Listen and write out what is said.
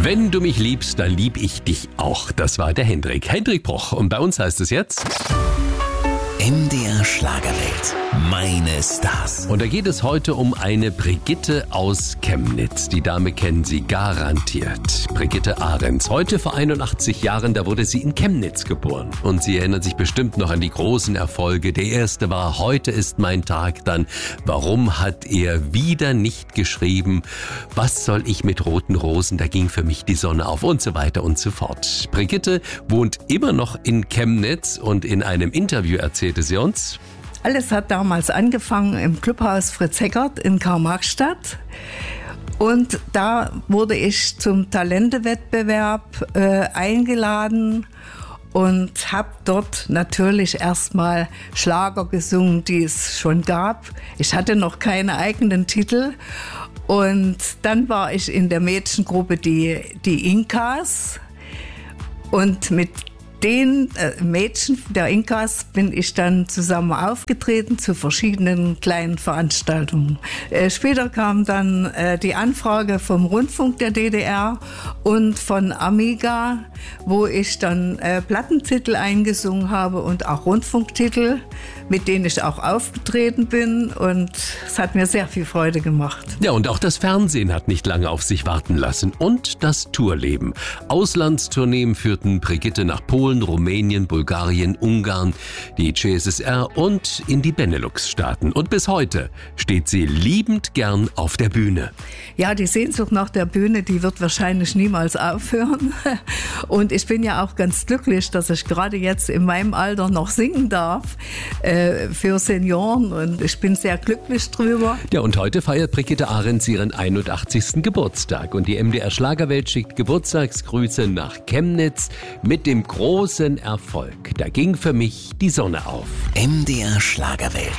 Wenn du mich liebst, dann lieb ich dich auch. Das war der Hendrik Bruch. Und bei uns heißt es jetzt MDR Schlagerwelt. Meine Stars. Und da geht es heute um eine Brigitte aus Chemnitz. Die Dame kennen Sie garantiert. Brigitte Ahrens. Heute vor 81 Jahren, da wurde sie in Chemnitz geboren. Und Sie erinnern sich bestimmt noch an die großen Erfolge. Der erste war Heute ist mein Tag. Dann Warum hat er wieder nicht geschrieben? Was soll ich mit roten Rosen? Da ging für mich die Sonne auf und so weiter und so fort. Brigitte wohnt immer noch in Chemnitz und in einem Interview erzählte sie uns: Alles hat damals angefangen im Clubhaus Fritz Heckert in Karl-Marx-Stadt. Und da wurde ich zum Talentewettbewerb eingeladen und habe dort natürlich erstmal Schlager gesungen, die es schon gab. Ich hatte noch keine eigenen Titel. Und dann war ich in der Mädchengruppe die Inkas. Und mit den Mädchen der Inkas bin ich dann zusammen aufgetreten zu verschiedenen kleinen Veranstaltungen. Später kam dann die Anfrage vom Rundfunk der DDR und von Amiga, wo ich dann Plattentitel eingesungen habe und auch Rundfunktitel, mit denen ich auch aufgetreten bin, und es hat mir sehr viel Freude gemacht. Ja, und auch das Fernsehen hat nicht lange auf sich warten lassen und das Tourleben. Auslandstourneen führten Brigitte nach Polen, Rumänien, Bulgarien, Ungarn, die CSSR und in die Benelux-Staaten. Und bis heute steht sie liebend gern auf der Bühne. Ja, die Sehnsucht nach der Bühne, die wird wahrscheinlich niemals aufhören. Und ich bin ja auch ganz glücklich, dass ich gerade jetzt in meinem Alter noch singen darf für Senioren, und ich bin sehr glücklich drüber. Ja, und heute feiert Brigitte Ahrens ihren 81. Geburtstag und die MDR Schlagerwelt schickt Geburtstagsgrüße nach Chemnitz mit dem großen Erfolg. Da ging für mich die Sonne auf. MDR Schlagerwelt.